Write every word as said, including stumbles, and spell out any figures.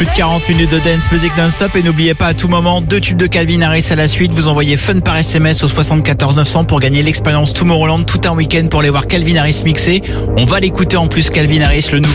Plus de quarante minutes de dance music non-stop et n'oubliez pas à tout moment deux tubes de Calvin Harris à la suite. Vous envoyez fun par S M S au soixante-quatorze neuf cents pour gagner l'expérience Tomorrowland tout un week-end pour aller voir Calvin Harris mixer. On va l'écouter en plus Calvin Harris, le nouveau